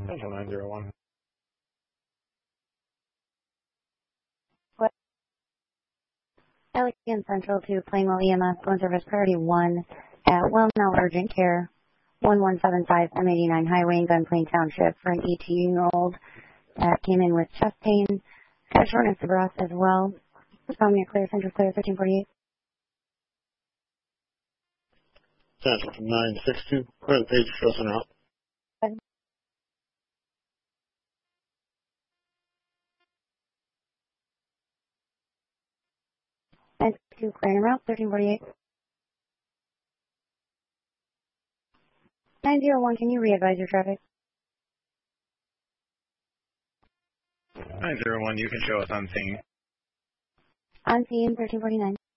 Central 901. Elegant Central to Plainwell EMS, phone service priority 1 at Well Now Urgent Care, 1175 M89 Highway in Gunplain Township for an 18-year-old that came in with chest pain, had shortness of breath as well. Call me a clear, Central Clear, 1348. Central 962, clear the page, show center out. 962, clearing route, 1348. 901, can you re-advise your traffic? 901, you can show us on scene. On scene, 1349.